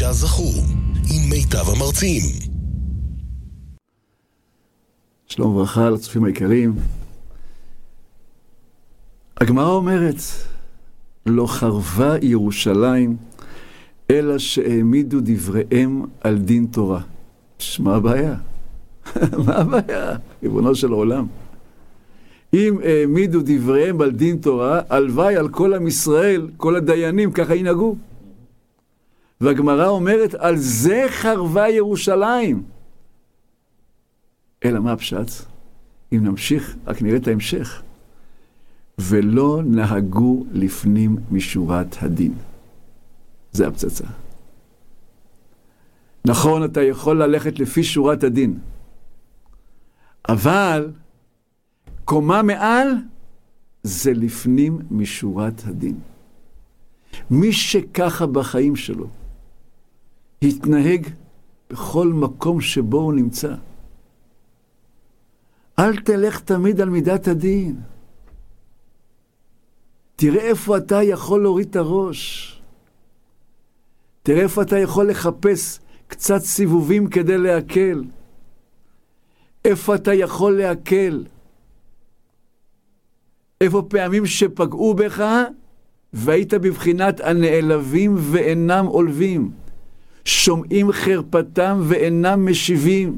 הזכור עם מיטב המרצים. שלום וברכה לצופים היקרים. הגמרא אומרת, לא חרבה ירושלים אלא שהעמידו דבריהם על דין תורה. מה הבעיה? מה הבעיה? ריבונו של עולם. אם העמידו דבריהם על דין תורה, הלוואי על כל עם ישראל, כל הדיינים, ככה ינהגו. והגמרא אומרת, על זה חרבה ירושלים. אלא מה הפשט? אם נמשיך, רק נראה את ההמשך. ולא נהגו לפנים משורת הדין. זה הפצצה. נכון, אתה יכול ללכת לפי שורת הדין. אבל קומה מעל זה לפנים משורת הדין. מי שככה בחיים שלו התנהג בכל מקום שבו הוא נמצא. אל תלך תמיד על מידת הדין. תראה איפה אתה יכול להוריד את הראש. תראה איפה אתה יכול לחפש קצת סיבובים כדי להקל. איפה אתה יכול להקל. איפה פעמים שפגעו בך והיית בבחינת הנעלבים ואינם עולבים. שומעים חרפתם ואינם משיבים.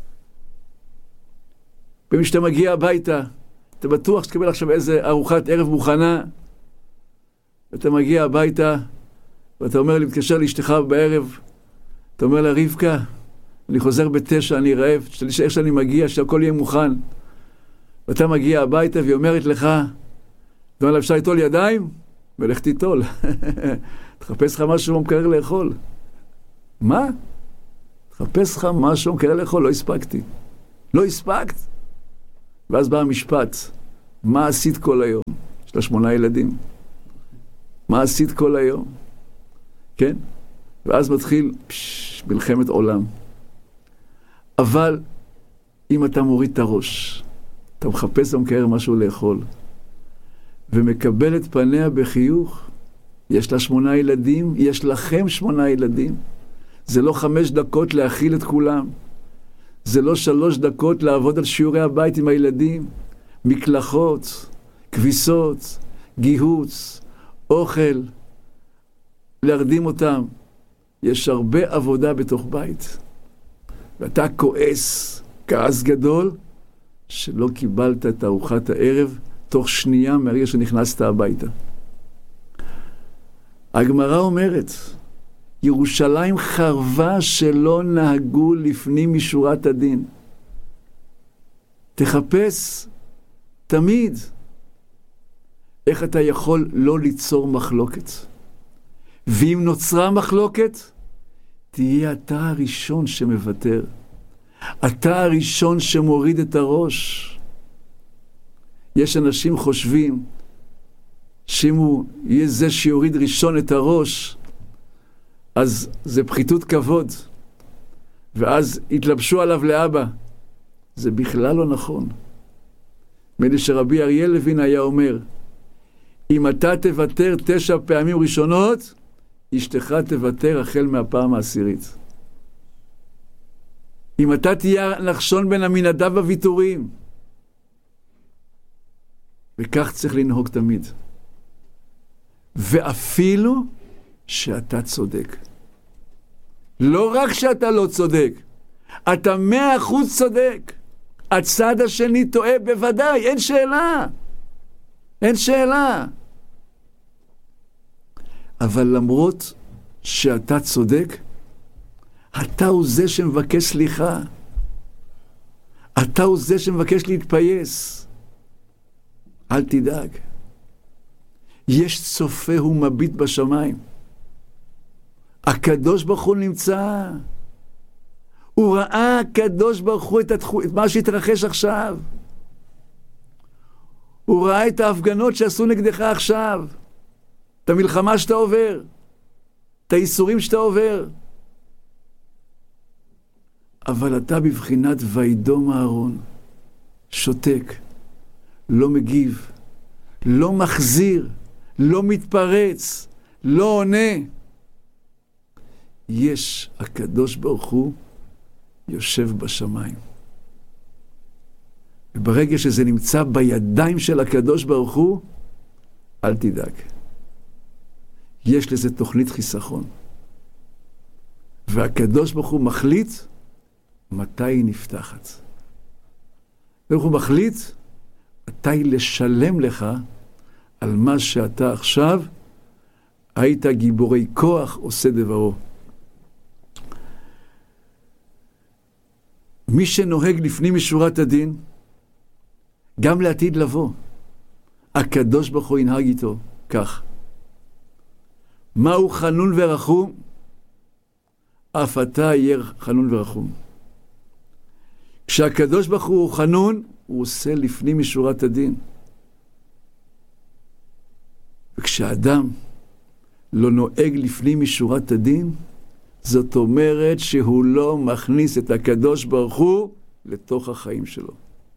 פעמים שאתה מגיע הביתה, אתה בטוח שתקבל עכשיו איזה ארוחת ערב מוכנה, ואתה מגיע הביתה, ואתה אומר לי, מתקשר לאשתך בערב, אתה אומר לה, רבקה, אני חוזר ב9, אני רעב, איך שאני מגיע, שהכל יהיה מוכן. ואתה מגיע הביתה, והיא אומרת לך, ואומר לה, אפשר ליטול ידיים? ולך תיטול. תחפש לך משהו מקרר לאכול. מה? תחפש לך משהו מקרר לאכול, לא הספקתי. לא הספקת? ואז בא המשפט, מה עשית כל היום? יש לה 8 ילדים. מה עשית כל היום? כן? ואז מתחיל מלחמת עולם. אבל אם אתה מוריד את הראש, אתה מחפש במקרר משהו לאכול, ומקבל את פניה בחיוך, יש לה 8 ילדים, יש לכם 8 ילדים. זה לא 5 דקות להאכיל את כולם. זה לא 3 דקות לעבוד על שיעורי הבית עם הילדים. מקלחות, כביסות, גיהוץ, אוכל, להרדים אותם. יש הרבה עבודה בתוך בית. ואתה כעס גדול, שלא קיבלת את ארוחת הערב תוך שנייה מהרגע שנכנסת הביתה. הגמרא אומרת, ירושלים חרבה שלא נהגו לפנים משורת הדין. תחפש תמיד איך אתה יכול לא ליצור מחלוקת. ואם נוצרה מחלוקת, תהיה אתה הראשון שמוותר. אתה הראשון שמוריד את הראש. יש אנשים חושבים שאם הוא יהיה זה שיוריד ראשון את הראש, אז זה פחיתות כבוד. ואז יתלבשו עליו לאבא. זה בכלל לא נכון. מדי שרבי אריה לוין היה אומר, אם אתה תוותר 9 פעמים ראשונות, אשתך תוותר החל מהפעם העשירית. אם אתה תהיה נחשון בין המנהדה בוויתורים. וכך צריך לנהוג תמיד. ואפילו שאתה צודק. לא רק שאתה לא צודק, אתה 100% צודק. הצד השני טועה בוודאי, אין שאלה. אין שאלה. אבל למרות שאתה צודק, אתה הוא זה שמבקש סליחה. אתה הוא זה שמבקש להתפייס. אל תדאג. יש צופה ומביט בשמיים. הקדוש ברוך הוא נמצא. הוא ראה הקדוש ברוך הוא את מה שהתרחש עכשיו. הוא ראה את ההפגנות שעשו נגדך עכשיו. את המלחמה שאתה עובר. את האיסורים שאתה עובר. אבל אתה בבחינת וידום אהרון. שותק. לא מגיב. לא מחזיר. לא מתפרץ. לא עונה. יש, הקדוש ברוך הוא יושב בשמיים. וברגע שזה נמצא בידיים של הקדוש ברוך הוא, אל תדאג. יש לזה תוכנית חיסכון. והקדוש ברוך הוא מחליט מתי היא נפתחת. הוא מחליט מתי לשלם לך על מה שאתה עכשיו היית גיבורי כוח עושה דברו. מי שנוהג לפנים משורת הדין, גם לעתיד לבוא, הקדוש ברוך הוא ינהג איתו כך. מהו חנון ורחום? אף אתה יהיה חנון ורחום. כשהקדוש ברוך הוא חנון, הוא עושה לפנים משורת הדין. וכשאדם לא נוהג לפנים משורת הדין, זאת אומרת שהוא לא מכניס את הקדוש ברוך הוא לתוך החיים שלו.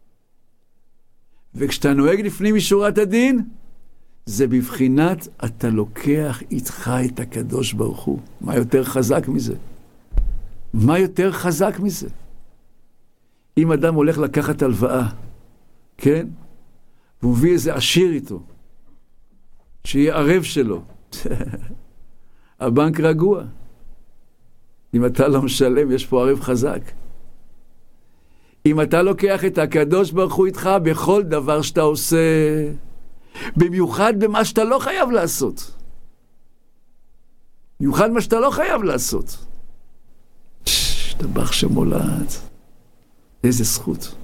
וכשאתה נוהג לפנים משורת הדין, זה בבחינת אתה לוקח איתך את הקדוש ברוך הוא. מה יותר חזק מזה? מה יותר חזק מזה? אם אדם הולך לקחת הלוואה, כן? והוא מביא איזה עשיר איתו, שיהיה ערב שלו. הבנק רגוע. אם אתה לא משלם, יש פה ערב חזק. אם אתה לוקח את הקדוש ברוך הוא איתך בכל דבר שאתה עושה, במיוחד במה שאתה לא חייב לעשות. במיוחד מה שאתה לא חייב לעשות. שתבח שמולד. איזה זכות.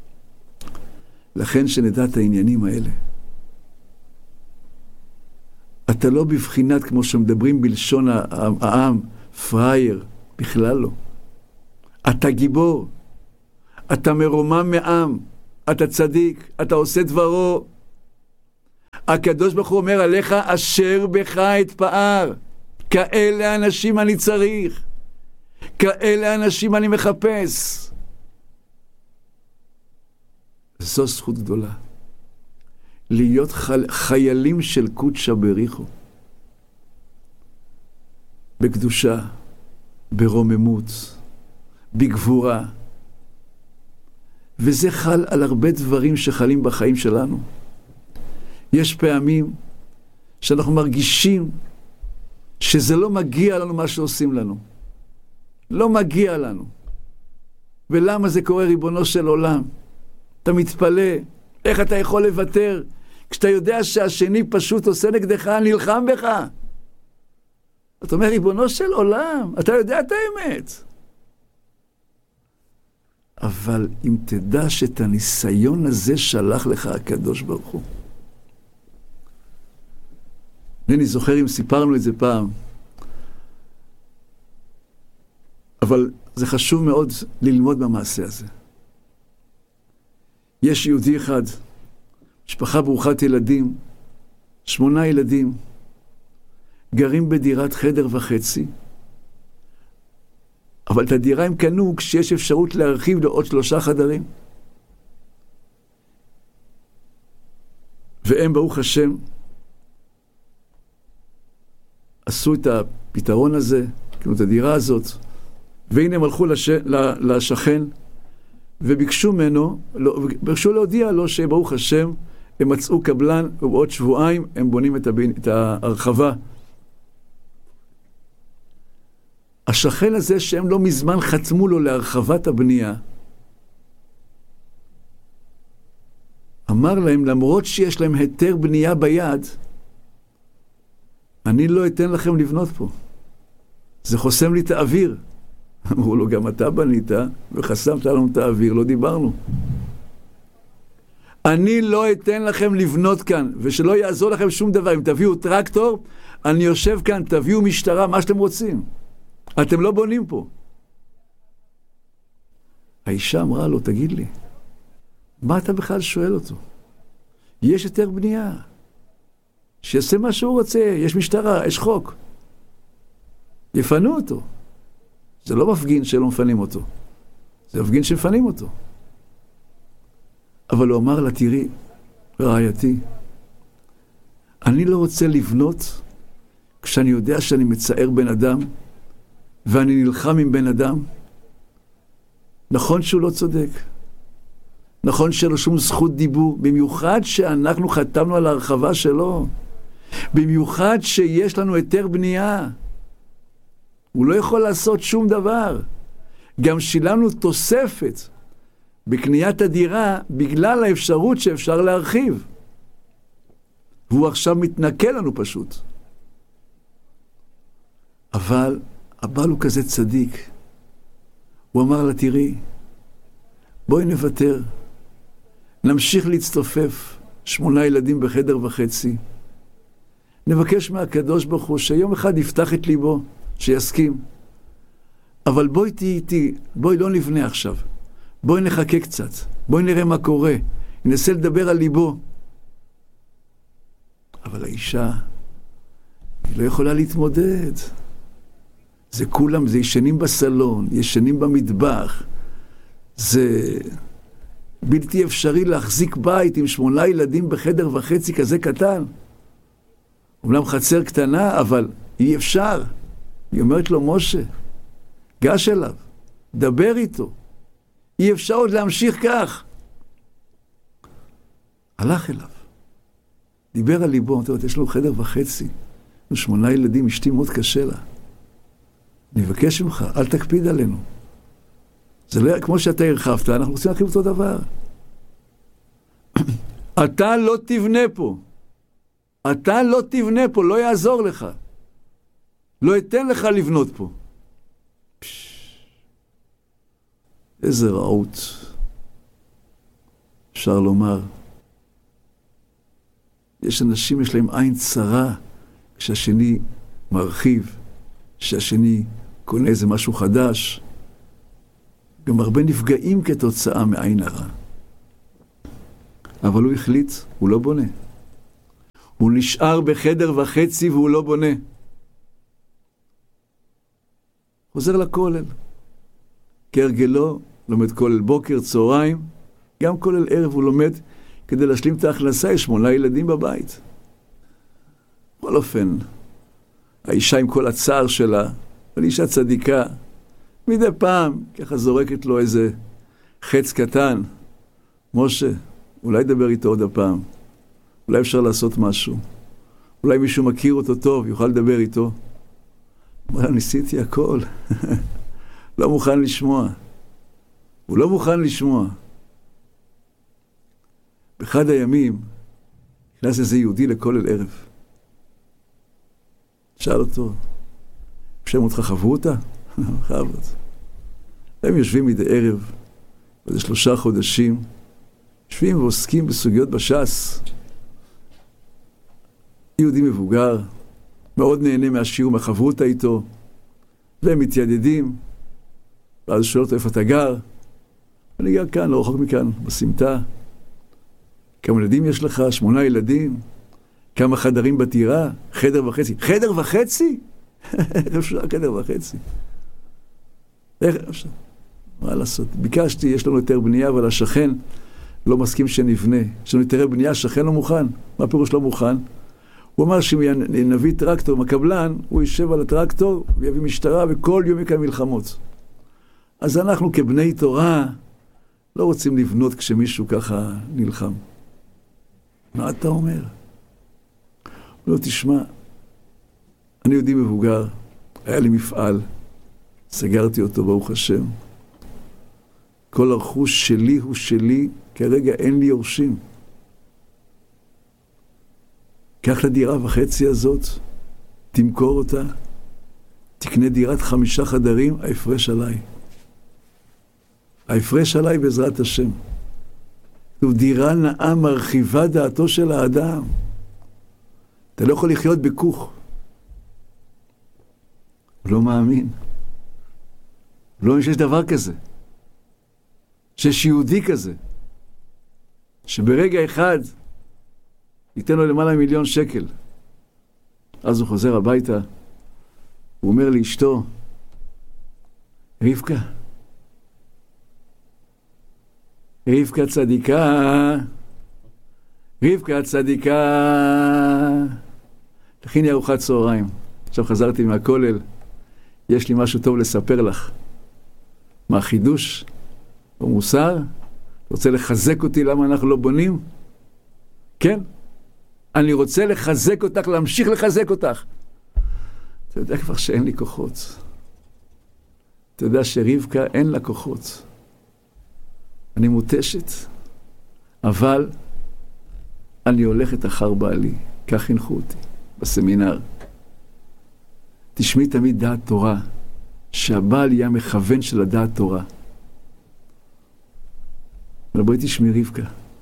לכן שנדע את העניינים האלה. אתה לא בבחינת, כמו שמדברים בלשון העם, פרייר, בכלל לא. אתה גיבור. אתה מרומם מעם. אתה צדיק. אתה עושה דברו. הקדוש ברוך הוא אומר עליך, אשר בך אתפאר. כאלה אנשים אני צריך. כאלה אנשים אני מחפש. זו זכות גדולה. להיות חיילים של קודשא בריחו. בקדושה, ברוממות, בגבורה. וזה חל על הרבה דברים שחלים בחיים שלנו. יש פעמים שאנחנו מרגישים שזה לא מגיע לנו מה שעושים לנו. לא מגיע לנו. ולמה זה קורה, ריבונו של עולם? אתה מתפלא, איך אתה יכול לוותר כשאתה יודע שהשני פשוט עושה נגדך, נלחם בך? אתה אומר, ריבונו של עולם, אתה יודע את האמת. אבל אם תדע שאת הניסיון הזה שלח לך הקדוש ברוך הוא. אני זוכר אם סיפרנו את זה פעם, אבל זה חשוב מאוד ללמוד במעשה הזה. יש יהודי אחד, משפחה ברוכת ילדים, 8 ילדים, גרים בדירת חדר וחצי, אבל את הדירה הם קנו כשיש אפשרות להרחיב לעוד 3 חדרים. והם ברוך השם עשו את הפתרון הזה, קנו את הדירה הזאת, והנה הם הלכו לשכן, וביקשו ממנו, ביקשו להודיע לו שברוך השם, הם מצאו קבלן, ובעוד שבועיים הם בונים את ההרחבה. השכן הזה שהם לא מזמן חתמו לו להרחבת הבנייה, אמר להם, למרות שיש להם היתר בנייה ביד, אני לא אתן לכם לבנות פה. זה חוסם לי את האוויר. אמרו לו, גם אתה בנית וחסמת לנו את האוויר, לא דיברנו. אני לא אתן לכם לבנות כאן, ושלא יעזור לכם שום דבר. אם תביאו טרקטור, אני יושב כאן, תביאו משטרה, מה שאתם רוצים. אתם לא בונים פה. האישה אמרה לו, תגיד לי, מה אתה בכלל שואל אותו? יש יותר בנייה. שיעשה מה שהוא רוצה, יש משטרה, יש חוק. יפנו אותו. זה לא מפגין שלא מפנים אותו. זה מפגין שמפנים אותו. אבל הוא אמר לה, תראי, רעייתי, אני לא רוצה לבנות כשאני יודע שאני מצער בן אדם, ואני נלחם עם בן אדם, נכון שהוא לא צודק, נכון שאין לו שום זכות דיבור, במיוחד שאנחנו חתמנו על ההרחבה שלו, במיוחד שיש לנו היתר בנייה, הוא לא יכול לעשות שום דבר. גם שילמנו תוספת בקניית הדירה בגלל האפשרות שאפשר להרחיב, והוא עכשיו מתנקה לנו פשוט. אבל הבעל הוא כזה צדיק, הוא אמר לה, תראי, בואי נוותר, נמשיך להצטופף, 8 ילדים בחדר וחצי, נבקש מהקדוש ברוך הוא שיום אחד יפתח את ליבו, שיסכים. אבל בואי תהי איתי, בואי לא נבנה עכשיו, בואי נחכה קצת, בואי נראה מה קורה, ננסה לדבר על ליבו. אבל האישה, היא לא יכולה להתמודד. זה כולם, זה ישנים בסלון, ישנים במטבח, זה בלתי אפשרי להחזיק בית עם 8 ילדים בחדר וחצי כזה קטן. אומנם חצר קטנה, אבל אי אפשר. היא אומרת לו, משה, גש אליו, דבר איתו, אי אפשר עוד להמשיך כך. הלך אליו, דיבר על ליבו, יש לו חדר וחצי, 8 ילדים, אשתי מאוד קשה לה. אני מבקש ממך, אל תקפיד עלינו. זה לא כמו שאתה הרחבת, אנחנו רוצים להרחיב אותו דבר. אתה לא תבנה פה. אתה לא תבנה פה, לא יעזור לך. לא אתן לך לבנות פה. איזה רעות. אפשר לומר. יש אנשים, יש להם עין צרה, כשהשני מרחיב, כשהשני קונה איזה משהו חדש. גם הרבה נפגעים כתוצאה מעין הרע. אבל הוא החליט, הוא לא בונה. הוא נשאר בחדר וחצי והוא לא בונה. חוזר לכולל. כהרגלו, לומד כולל בוקר, צהריים, גם כולל ערב הוא לומד כדי להשלים את ההכנסה, יש 8 ילדים בבית. בכל אופן, האישה עם כל הצער שלה, אבל אישה צדיקה, מדי פעם ככה זורקת לו איזה חץ קטן. משה, אולי דבר איתו עוד הפעם. אולי אפשר לעשות משהו. אולי מישהו מכיר אותו טוב, יוכל לדבר איתו. אבל ניסיתי הכל. לא מוכן לשמוע. הוא לא מוכן לשמוע. באחד הימים, נכנס איזה יהודי לכולל ערב. שאל אותו, בשם אותך חברותה? חברות. הם יושבים מדי ערב, וזה 3 חודשים, יושבים ועוסקים בסוגיות בש"ס. יהודי מבוגר, מאוד נהנה מהשיעור, מהחברותה איתו, והם מתיידדים, ואז שואל אותו איפה אתה גר? אני גר כאן, לא רחוק מכאן, בסמטה. כמה ילדים יש לך? 8 ילדים. כמה חדרים בטירה? חדר וחצי. חדר וחצי? איך אפשר חדר וחצי? איך אפשר? מה לעשות? ביקשתי, יש לנו היתר בנייה, אבל השכן לא מסכים שנבנה. יש לנו היתר בנייה, השכן לא מוכן. מה פירוש לא מוכן? הוא אמר שאם נביא טרקטור מקבלן, הוא יישב על הטרקטור ויביא משטרה, וכל יום יקיים מלחמות. אז אנחנו כבני תורה לא רוצים לבנות כשמישהו ככה נלחם. מה אתה אומר? לא, תשמע, אני יהודי מבוגר, היה לי מפעל, סגרתי אותו ברוך השם. כל הרכוש שלי הוא שלי, כרגע אין לי יורשים. קח לדירה וחצי הזאת, תמכור אותה, תקנה דירת 5 חדרים, ההפרש עליי. ההפרש עליי בעזרת השם. זו דירה נאה מרחיבה דעתו של האדם. אתה לא יכול לחיות בכוך. הוא לא מאמין. הוא לא מאמין שיש דבר כזה. שיש יהודי כזה. שברגע אחד ייתן לו למעלה מ1,000,000 שקל. אז הוא חוזר הביתה. הוא אומר לאשתו, רבקה, רבקה צדיקה, רבקה צדיקה, תכיני ארוחת צהריים. עכשיו חזרתי מהכולל, יש לי משהו טוב לספר לך. מה חידוש? או מוסר? רוצה לחזק אותי למה אנחנו לא בונים? כן? אני רוצה לחזק אותך, להמשיך לחזק אותך. אתה יודע כבר שאין לי כוחות. אתה יודע שרבקה אין לה כוחות. אני מותשת. אבל אני הולכת אחר בעלי. כך חינכו אותי בסמינר. תשמעי תמיד דעת תורה, שהבעל יהיה מכוון של הדעת תורה. אבל בואי תשמעי רבקה.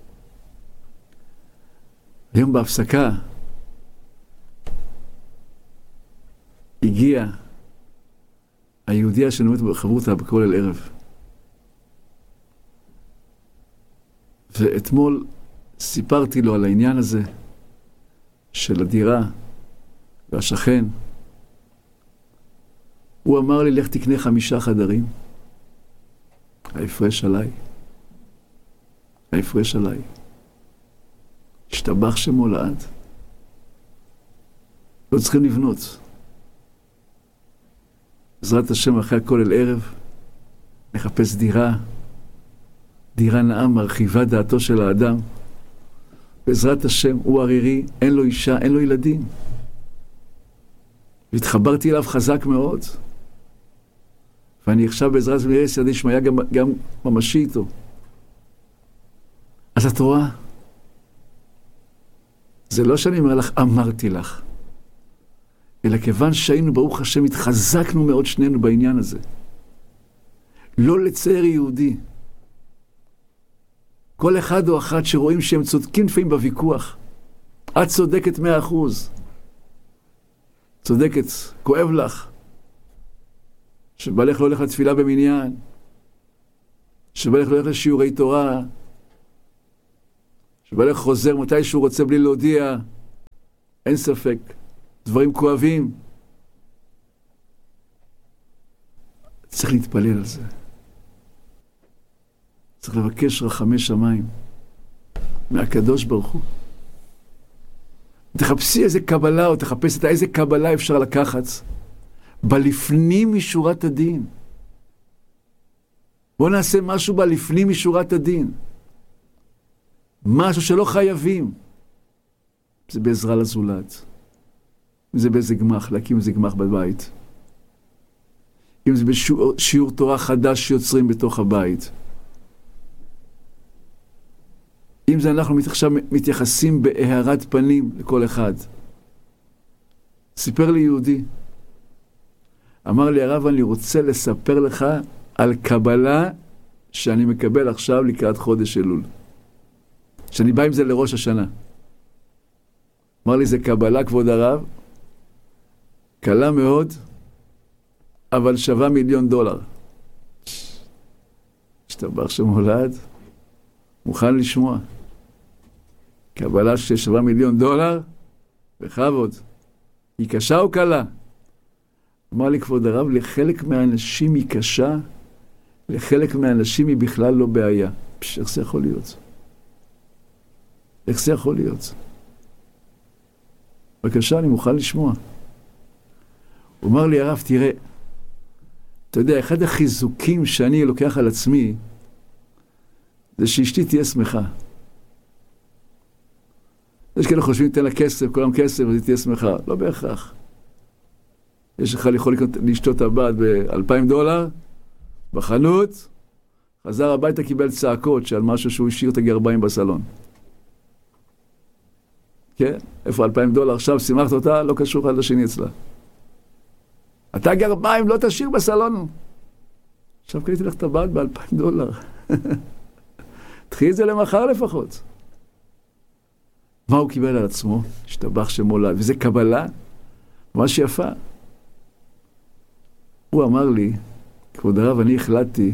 היום בהפסקה הגיע היהודיה שנאמת בחברותה בכולל ערב. ואתמול סיפרתי לו על העניין הזה של הדירה והשכן. הוא אמר לי, לך תקנה 5 חדרים. ההפרש עליי. ההפרש עליי. השתבח שמו לעד. לא צריכים לבנות. בעזרת השם אחרי הכולל ערב, נחפש דירה. דירה נאה מרחיבה דעתו של האדם. בעזרת השם, הוא ערירי, אין לו אישה, אין לו ילדים. והתחברתי אליו חזק מאוד. ואני עכשיו בעזרת השם נראה סייעדי שמיה גם ממשי איתו. אז את רואה? זה לא שאני אומר לך, אמרתי לך. אלא כיוון שהיינו, ברוך השם, התחזקנו מאוד שנינו בעניין הזה. לא לצייר יהודי. כל אחד או אחת שרואים שהם צודקים לפעמים בוויכוח. את צודקת 100%. צודקת, כואב לך. שבעלך לא הולך לתפילה במניין. שבעלך לא הולך לשיעורי תורה. שבעלך חוזר מתי שהוא רוצה בלי להודיע. אין ספק. דברים כואבים. צריך להתפלל על זה. צריך לבקש רחמי שמיים מהקדוש ברוך הוא. תחפשי איזה קבלה או תחפש את איזה קבלה אפשר לקחת בלפנים משורת הדין. בוא נעשה משהו בלפנים משורת הדין. משהו שלא חייבים. זה בעזרה לזולת. אם זה באיזה גמח, להקים איזה גמח בבית. אם זה בשיעור תורה חדש שיוצרים בתוך הבית. אם זה אנחנו עכשיו מתייחסים בהארת פנים לכל אחד. סיפר לי יהודי. אמר לי הרב, אני רוצה לספר לך על קבלה שאני מקבל עכשיו לקראת חודש אלול. שאני בא עם זה לראש השנה. אמר לי, זה קבלה כבוד הרב, קלה מאוד, אבל שווה $1,000,000. השתבח שמולד, מוכן לשמוע. קבלה ששווה $1,000,000, בכבוד. היא קשה או קלה? אמר לי כבוד הרב, לחלק מהאנשים היא קשה, לחלק מהאנשים היא בכלל לא בעיה. איך זה יכול להיות? איך זה יכול להיות? בבקשה, אני מוכן לשמוע. הוא אמר לי, הרב, תראה, אתה יודע, אחד החיזוקים שאני לוקח על עצמי, זה שאשתי תהיה שמחה. יש כאלה חושבים, תן לה כסף, כולם כסף, אז היא תהיה שמחה. לא בהכרח. יש אחד יכול לשתות הבד $2,000 בחנות, חזר הביתה קיבל צעקות שעל משהו שהוא השאיר את הגרביים בסלון. כן? איפה $2,000? עכשיו שימחת אותה, לא קשור אחד לשני אצלה. אתה גרביים, לא תשאיר בסלון. עכשיו קניתי לך את הבד $2,000. תחי את זה למחר לפחות. מה הוא קיבל על עצמו? השתבח שמולד. וזה קבלה ממש יפה. הוא אמר לי, כבוד הרב, אני החלטתי,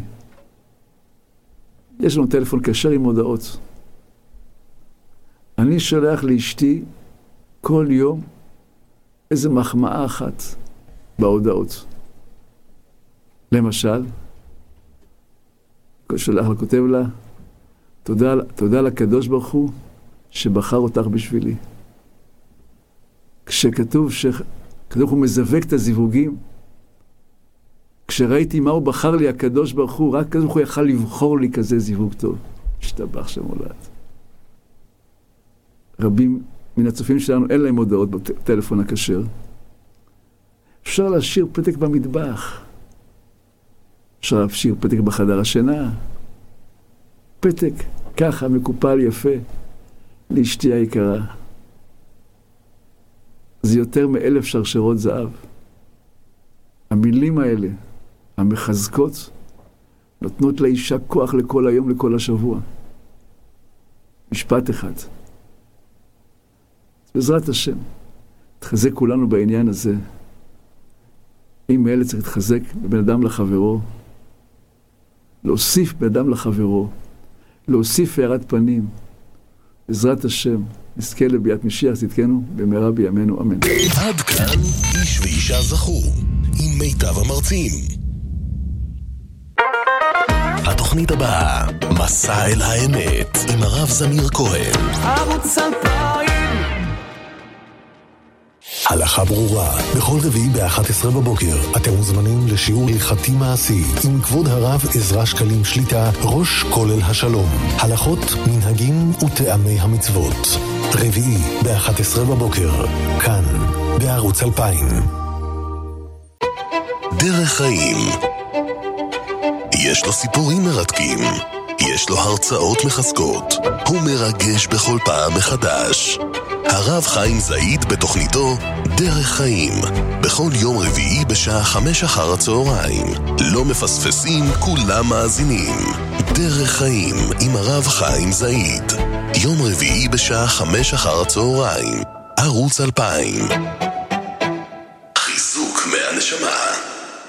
יש לנו טלפון כשר עם הודעות. אני שולח לאשתי כל יום איזה מחמאה אחת בהודעות. למשל, כל שולח לה, כותב לה, תודה לקדוש ברוך הוא שבחר אותך בשבילי. כשכתוב הוא מזווק את הזיווגים, כשראיתי מה הוא בחר לי, הקדוש ברוך הוא, רק כזה הוא יכל לבחור לי כזה זיווג טוב. השתבח שם הולד. רבים מן הצופים שלנו אין להם הודעות בטלפון הכשר. אפשר להשאיר פתק במטבח. אפשר להשאיר פתק בחדר השינה. פתק ככה מקופל יפה לאשתי היקרה. זה יותר מ1,000 שרשרות זהב. המילים האלה, המחזקות, נותנות לאישה כוח לכל היום, לכל השבוע. משפט אחד. בעזרת השם, תחזק כולנו בעניין הזה. אם מאלה צריך להתחזק בבן אדם לחברו, להוסיף בן אדם לחברו, להוסיף הארת פנים. בעזרת השם, נזכה לביאת משיח צדקנו, במהרה בימינו, אמן. עד כאן איש ואישה זכו, עם מיטב המרצים. התוכנית הבאה, מסע אל האמת, עם הרב זמיר כהן. ערוץ 2000. הלכה ברורה, בכל רביעי ב-11 בבוקר אתם מוזמנים לשיעור הלכתי מעשי עם כבוד הרב עזרא שקלים שליטה, ראש כולל השלום, הלכות, מנהגים וטעמי המצוות. רביעי ב-11 בבוקר, כאן בערוץ 2000. דרך חיים. יש לו סיפורים מרתקים, יש לו הרצאות מחזקות, הוא מרגש בכל פעם מחדש. הרב חיים זעיד בתוכניתו דרך חיים, בכל יום רביעי בשעה 5 אחר הצהריים. לא מפספסים, כולם מאזינים. דרך חיים עם הרב חיים זעיד, יום רביעי בשעה 5 אחר הצהריים, ערוץ 2000.